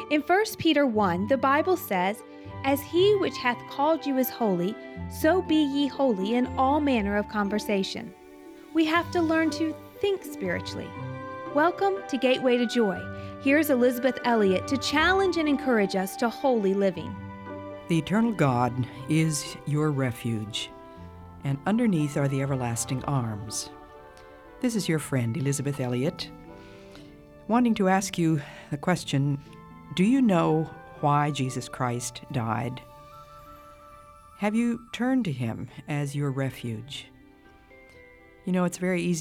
In 1 Peter 1, the Bible says, "As he which hath called you is holy, so be ye holy in all manner of conversation." We have to learn to think spiritually. Welcome to Gateway to Joy. Here's Elizabeth Elliot to challenge and encourage us to holy living. The eternal God is your refuge, and underneath are the everlasting arms. This is your friend, Elizabeth Elliot, wanting to ask you the question, do you know why Jesus Christ died? Have you turned to him as your refuge? You know, it's very easy